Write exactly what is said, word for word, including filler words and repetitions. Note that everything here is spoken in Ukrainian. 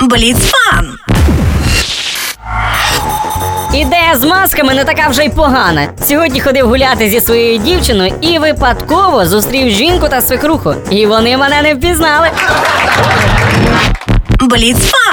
Бліцфан! Ідея з масками не така вже й погана. Сьогодні ходив гуляти зі своєю дівчиною і випадково зустрів жінку та свекруху. І вони мене не впізнали. Бліцфан!